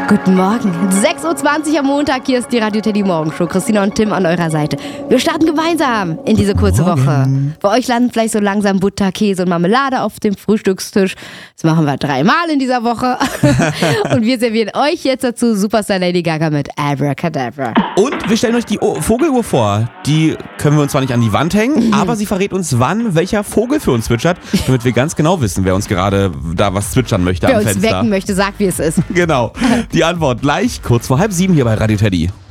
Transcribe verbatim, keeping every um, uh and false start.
Guten Morgen. sechs Uhr zwanzig am Montag. Hier ist die Radio Teddy Morgenshow. Christina und Tim an eurer Seite. Wir starten gemeinsam in diese kurze Morgen. Woche. Bei euch landen vielleicht so langsam Butter, Käse und Marmelade auf dem Frühstückstisch. Das machen wir dreimal in dieser Woche. Und wir servieren euch jetzt dazu Superstar Lady Gaga mit Abracadabra. Und wir stellen euch die o- Vogeluhr vor. Die können wir uns zwar nicht an die Wand hängen, aber sie verrät uns, wann welcher Vogel für uns zwitschert, damit wir ganz genau wissen, wer uns gerade da was zwitschern möchte Wer am uns Fenster. wecken möchte, sagt, wie es ist. Genau. Die Antwort gleich kurz vor halb sieben hier bei Radio Teddy.